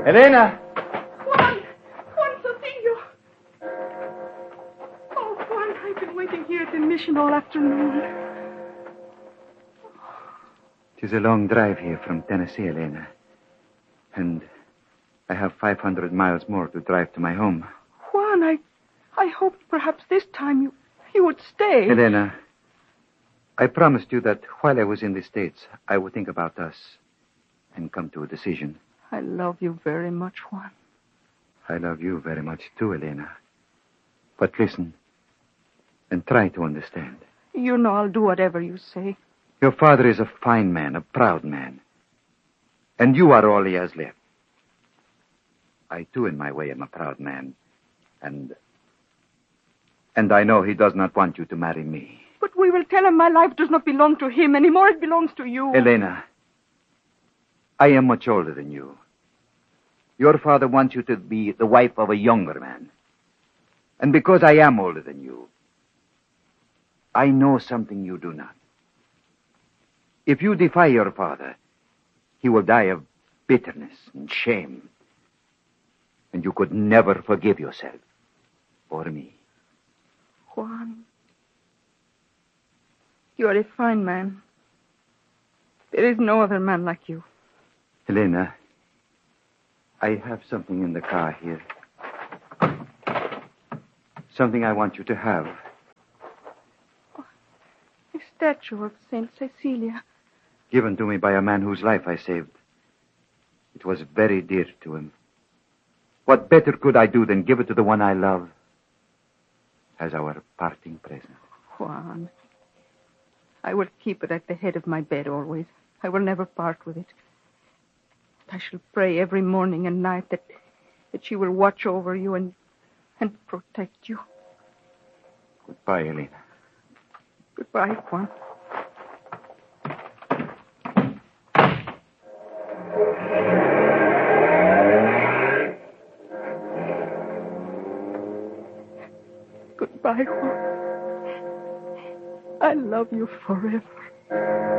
Elena! Juan Sotillo. Oh, Juan, I've been waiting here at the mission all afternoon. It is a long drive here from Tennessee, Elena. And I have 500 miles more to drive to my home. Juan, I hoped perhaps this time you would stay. Elena, I promised you that while I was in the States, I would think about us and come to a decision. I love you very much, Juan. I love you very much too, Elena. But listen and try to understand. You know I'll do whatever you say. Your father is a fine man, a proud man. And you are all he has left. I, too, in my way, am a proud man. And I know he does not want you to marry me. But we will tell him my life does not belong to him anymore. It belongs to you. Elena, I am much older than you. Your father wants you to be the wife of a younger man. And because I am older than you, I know something you do not. If you defy your father, he will die of bitterness and shame. And you could never forgive yourself or me. Juan, you are a fine man. There is no other man like you. Elena, I have something in the car here. Something I want you to have. A statue of Saint Cecilia. Given to me by a man whose life I saved. It was very dear to him. What better could I do than give it to the one I love as our parting present? Juan, I will keep it at the head of my bed always. I will never part with it. I shall pray every morning and night that she will watch over you and protect you. Goodbye, Elena. Goodbye, Juan. Goodbye, Juan. I love you forever.